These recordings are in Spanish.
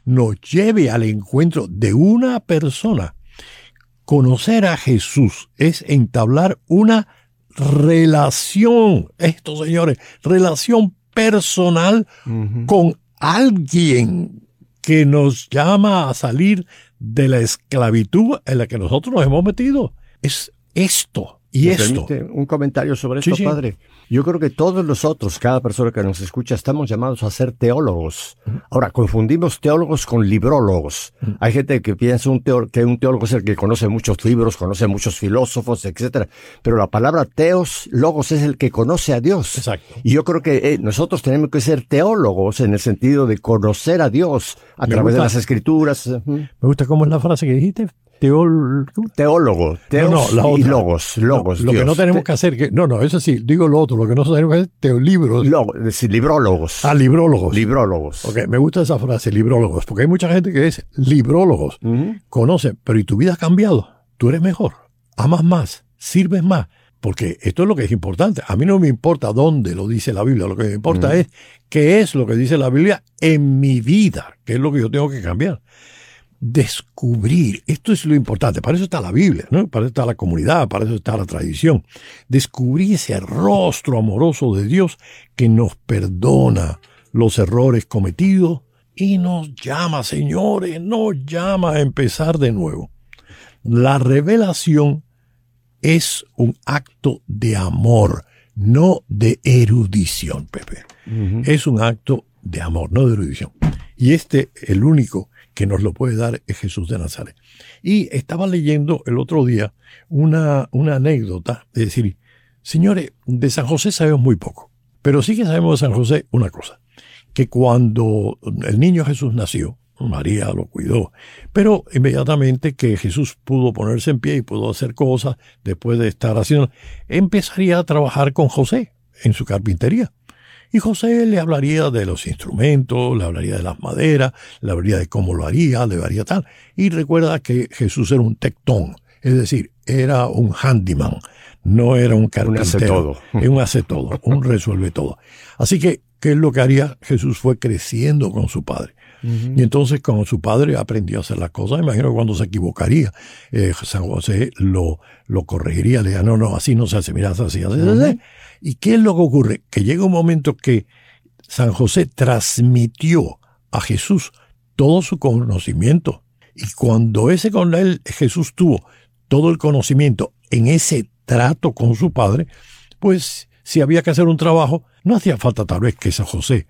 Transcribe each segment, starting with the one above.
nos lleve al encuentro de una persona. Conocer a Jesús es entablar una relación, señores, relación personal con alguien que nos llama a salir de la esclavitud en la que nosotros nos hemos metido. Es esto y ¿Me esto. permite un comentario sobre esto, Sí. padre? Yo creo que todos nosotros, cada persona que nos escucha, estamos llamados a ser teólogos. Ahora, confundimos teólogos con librólogos. Hay gente que piensa que un teólogo es el que conoce muchos libros, conoce muchos filósofos, etcétera. Pero la palabra logos es el que conoce a Dios. Exacto. Y yo creo que nosotros tenemos que ser teólogos en el sentido de conocer a Dios a través de las Escrituras. Me gusta cómo es la frase que dijiste. Teólogo, teos la y otra. logos, Lo Dios. que no tenemos que hacer, eso sí, digo lo otro, lo que no tenemos que hacer, teolibros. Es decir, librólogos. Librólogos. Librólogos. Ok, me gusta esa frase, librólogos, porque hay mucha gente que es librólogos, conoce, pero ¿y tu vida ha cambiado? Tú eres mejor, amas más, sirves más, porque esto es lo que es importante. A mí no me importa dónde lo dice la Biblia, lo que me importa es qué es lo que dice la Biblia en mi vida, qué es lo que yo tengo que cambiar. Descubrir, esto es lo importante, para eso está la Biblia, ¿no? Para eso está la comunidad, para eso está la tradición. Descubrir ese rostro amoroso de Dios que nos perdona los errores cometidos y nos llama, señores, nos llama a empezar de nuevo. La revelación es un acto de amor, no de erudición, Pepe. Es un acto de amor, no de erudición. Y el único que nos lo puede dar es Jesús de Nazaret. Y estaba leyendo el otro día una anécdota, es decir, señores, de San José sabemos muy poco, pero sí que sabemos de San José una cosa, que cuando el niño Jesús nació, María lo cuidó, pero inmediatamente que Jesús pudo ponerse en pie y pudo hacer cosas, después de estar haciendo, empezaría a trabajar con José en su carpintería. Y José le hablaría de los instrumentos, le hablaría de las maderas, le hablaría de cómo lo haría, le haría tal. Y recuerda que Jesús era un tectón, es decir, era un handyman, no era un carpintero. Un hace todo. Un hace todo, un resuelve todo. Así que, ¿qué es lo que haría? Jesús fue creciendo con su padre. Y entonces con su padre aprendió a hacer las cosas. Imagino que cuando se equivocaría, San José lo corregiría, le diría, no, así no se hace, mira, así. ¿Y qué es lo que ocurre? Que llega un momento que San José transmitió a Jesús todo su conocimiento. Y cuando con él Jesús tuvo todo el conocimiento en ese trato con su padre, pues si había que hacer un trabajo, no hacía falta tal vez que San José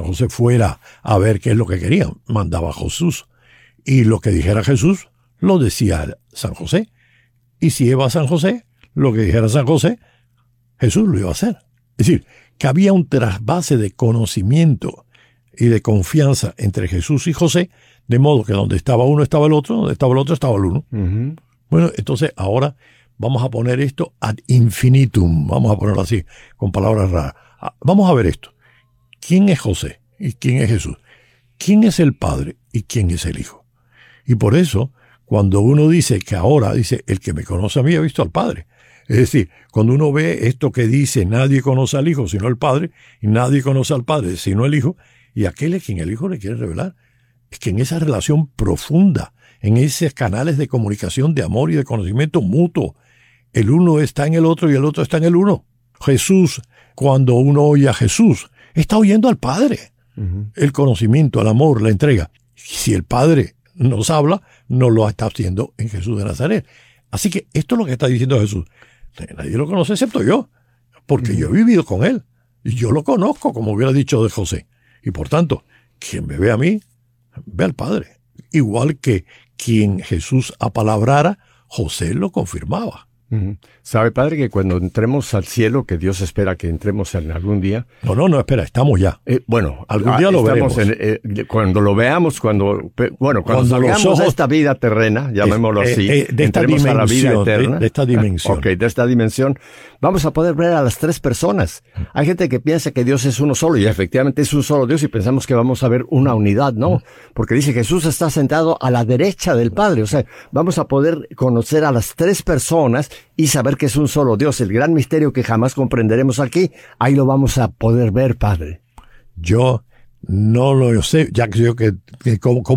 fuera a ver qué es lo que quería. Mandaba a Jesús. Y lo que dijera Jesús, lo decía San José. Y si iba a San José, lo que dijera San José, Jesús lo iba a hacer. Es decir, que había un trasvase de conocimiento y de confianza entre Jesús y José, de modo que donde estaba uno estaba el otro, donde estaba el otro estaba el uno. Bueno, entonces ahora vamos a poner esto ad infinitum, vamos a ponerlo así, con palabras raras. Vamos a ver esto. ¿Quién es José y quién es Jesús? ¿Quién es el Padre y quién es el Hijo? Y por eso, cuando uno dice que ahora, dice, el que me conoce a mí ha visto al Padre. Es decir, cuando uno ve esto que dice, nadie conoce al Hijo sino el Padre, y nadie conoce al Padre sino el Hijo, y aquel es quien el Hijo le quiere revelar. Es que en esa relación profunda, en esos canales de comunicación, de amor y de conocimiento mutuo, el uno está en el otro y el otro está en el uno. Jesús, cuando uno oye a Jesús, está oyendo al Padre. El conocimiento, el amor, la entrega. Si el Padre nos habla, no lo está haciendo en Jesús de Nazaret. Así que esto es lo que está diciendo Jesús. Nadie lo conoce excepto yo, porque yo he vivido con él. Y yo lo conozco, como hubiera dicho de José. Y por tanto, quien me ve a mí, ve al Padre. Igual que quien Jesús apalabrara, José lo confirmaba. ¿Sabe, padre, que cuando entremos al cielo, que Dios espera que entremos en algún día? No, espera, estamos ya. Bueno, algún día lo veremos. Cuando lo veamos, cuando salgamos de esta vida terrena, llamémoslo así, de esta dimensión, a la vida eterna. De esta dimensión. De esta dimensión, vamos a poder ver a las tres personas. Hay gente que piensa que Dios es uno solo, y efectivamente es un solo Dios, y pensamos que vamos a ver una unidad, ¿no? Porque dice Jesús está sentado a la derecha del Padre. O sea, vamos a poder conocer a las tres personas y saber que es un solo Dios. El gran misterio que jamás comprenderemos aquí, ahí lo vamos a poder ver, padre. Yo no lo sé, ya que yo como